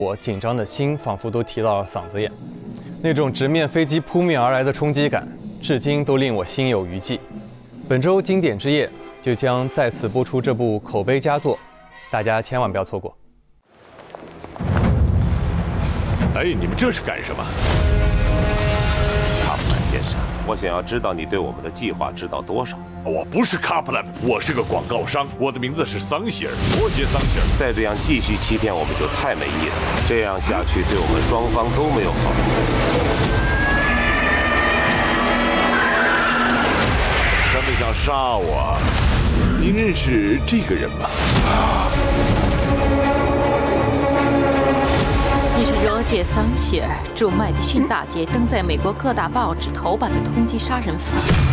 我紧张的心仿佛都提到了嗓子眼，那种直面飞机扑面而来的冲击感，至今都令我心有余悸。本周经典之夜就将再次播出这部口碑佳作，大家千万不要错过。 哎，你们这是干什么？ 卡普兰先生，我想要知道你对我们的计划知道多少。 我不是卡普兰，我是个广告商，我的名字是桑希尔，罗杰·桑希尔。 再这样继续欺骗我们就太没意思了，这样下去对我们双方都没有好处。 他们想杀我。您认识这个人吗？ 你是罗杰·桑希尔，驻麦迪逊大街登在美国各大报纸头版的通缉杀人犯。